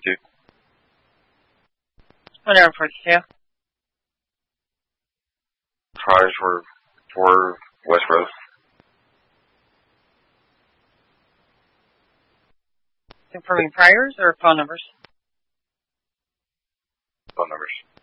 42. What error 42? Priors were 4 West Rose. Confirming priors or phone numbers? Phone numbers.